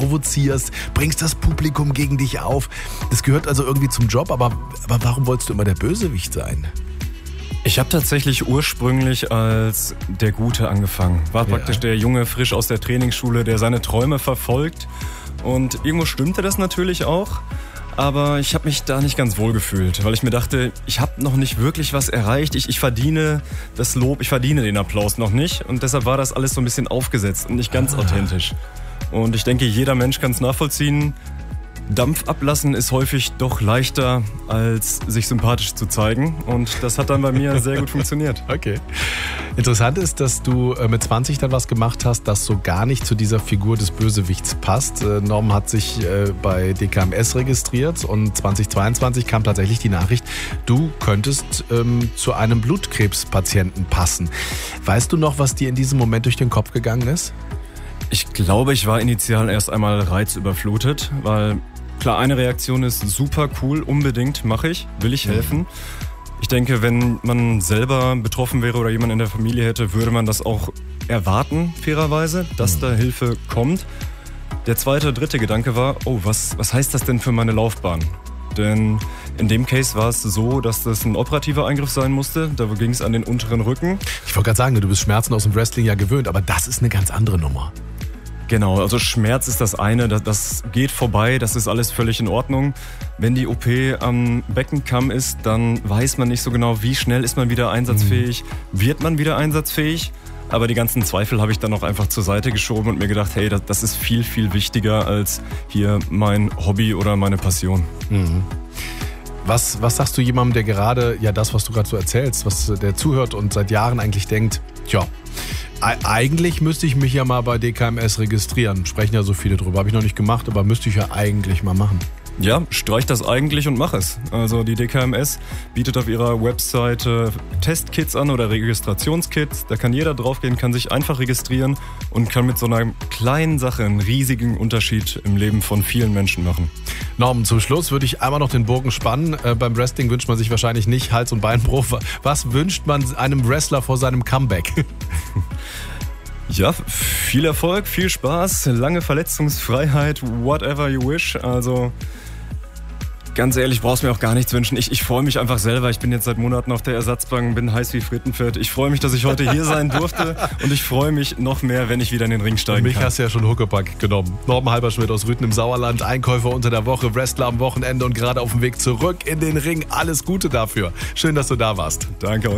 provozierst, bringst das Publikum gegen dich auf. Das gehört also irgendwie zum Job, aber warum wolltest du immer der Bösewicht sein? Ich habe tatsächlich ursprünglich als der Gute angefangen. War praktisch der Junge frisch aus der Trainingsschule, der seine Träume verfolgt. Und irgendwo stimmte das natürlich auch. Aber ich habe mich da nicht ganz wohl gefühlt, weil ich mir dachte, ich habe noch nicht wirklich was erreicht. Ich verdiene das Lob, ich verdiene den Applaus noch nicht. Und deshalb war das alles so ein bisschen aufgesetzt und nicht ganz authentisch. Und ich denke, jeder Mensch kann es nachvollziehen. Dampf ablassen ist häufig doch leichter, als sich sympathisch zu zeigen. Und das hat dann bei mir sehr gut funktioniert. Okay. Interessant ist, dass du mit 20 dann was gemacht hast, das so gar nicht zu dieser Figur des Bösewichts passt. Norman hat sich bei DKMS registriert und 2022 kam tatsächlich die Nachricht, du könntest zu einem Blutkrebspatienten passen. Weißt du noch, was dir in diesem Moment durch den Kopf gegangen ist? Ich glaube, ich war initial erst einmal reizüberflutet, weil klar, eine Reaktion ist super cool, unbedingt mache ich, will ich helfen. Ich denke, wenn man selber betroffen wäre oder jemand in der Familie hätte, würde man das auch erwarten, fairerweise, dass da Hilfe kommt. Der zweite, dritte Gedanke war, oh, was heißt das denn für meine Laufbahn? Denn in dem Case war es so, dass das ein operativer Eingriff sein musste. Da ging es an den unteren Rücken. Ich wollte gerade sagen, du bist Schmerzen aus dem Wrestling ja gewöhnt, aber das ist eine ganz andere Nummer. Genau, also Schmerz ist das eine, das geht vorbei, das ist alles völlig in Ordnung. Wenn die OP am Beckenkamm ist, dann weiß man nicht so genau, wie schnell ist man wieder einsatzfähig, wird man wieder einsatzfähig. Aber die ganzen Zweifel habe ich dann auch einfach zur Seite geschoben und mir gedacht, hey, das ist viel, viel wichtiger als hier mein Hobby oder meine Passion. Mhm. Was sagst du jemandem, der gerade, ja das, was du gerade so erzählst, was der zuhört und seit Jahren eigentlich denkt, tja, eigentlich müsste ich mich ja mal bei DKMS registrieren. Sprechen ja so viele drüber. Habe ich noch nicht gemacht, aber müsste ich ja eigentlich mal machen. Ja, streich das eigentlich und mach es. Also die DKMS bietet auf ihrer Webseite Testkits an oder Registrationskits. Da kann jeder draufgehen, kann sich einfach registrieren und kann mit so einer kleinen Sache einen riesigen Unterschied im Leben von vielen Menschen machen. Norman, zum Schluss würde ich einmal noch den Bogen spannen. Beim Wrestling wünscht man sich wahrscheinlich nicht Hals- und Beinbruch. Was wünscht man einem Wrestler vor seinem Comeback? Ja, viel Erfolg, viel Spaß, lange Verletzungsfreiheit, whatever you wish. Also ganz ehrlich, brauchst mir auch gar nichts wünschen. Ich freue mich einfach selber. Ich bin jetzt seit Monaten auf der Ersatzbank, bin heiß wie Frittenfett. Ich freue mich, dass ich heute hier sein durfte und ich freue mich noch mehr, wenn ich wieder in den Ring steigen kann. Mich hast du ja schon Huckepack genommen. Norman Halberschmidt aus Rüthen im Sauerland, Einkäufer unter der Woche, Wrestler am Wochenende und gerade auf dem Weg zurück in den Ring. Alles Gute dafür. Schön, dass du da warst. Danke.